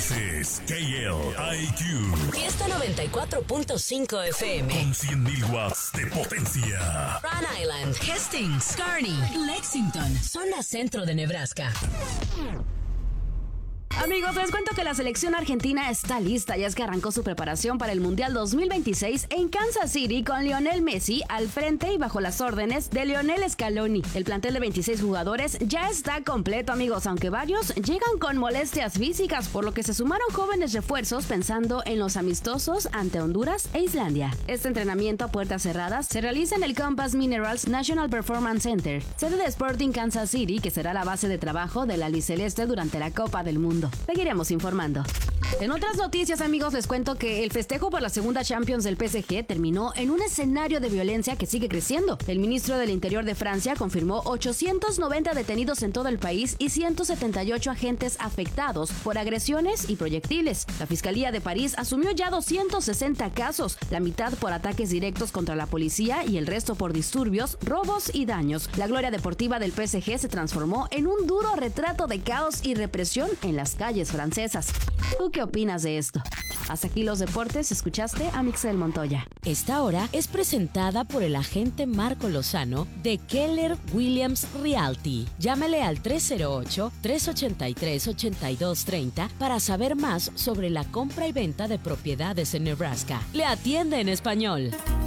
Ese es KLIQ. Fiesta 94.5 FM. Con 100.000 watts de potencia. Rhode Island, Hastings, Kearney, Lexington, zona centro de Nebraska. Amigos, les cuento que la selección argentina está lista, ya es que arrancó su preparación para el Mundial 2026 en Kansas City con Lionel Messi al frente y bajo las órdenes de Lionel Scaloni. El plantel de 26 jugadores ya está completo, amigos, aunque varios llegan con molestias físicas, por lo que se sumaron jóvenes refuerzos pensando en los amistosos ante Honduras e Islandia. Este entrenamiento a puertas cerradas se realiza en el Compass Minerals National Performance Center, sede de Sporting Kansas City, que será la base de trabajo del albiceleste durante la Copa del Mundo. Seguiremos informando. En otras noticias, amigos, les cuento que el festejo por la segunda Champions del PSG terminó en un escenario de violencia que sigue creciendo. El ministro del Interior de Francia confirmó 890 detenidos en todo el país y 178 agentes afectados por agresiones y proyectiles. La Fiscalía de París asumió ya 260 casos, la mitad por ataques directos contra la policía y el resto por disturbios, robos y daños. La gloria deportiva del PSG se transformó en un duro retrato de caos y represión en las calles francesas. ¿Tú qué opinas de esto? Hasta aquí los deportes, escuchaste a Mixel Montoya. Esta hora es presentada por el agente Marco Lozano de Keller Williams Realty. Llámale al 308-383-8230 para saber más sobre la compra y venta de propiedades en Nebraska. Le atiende en español.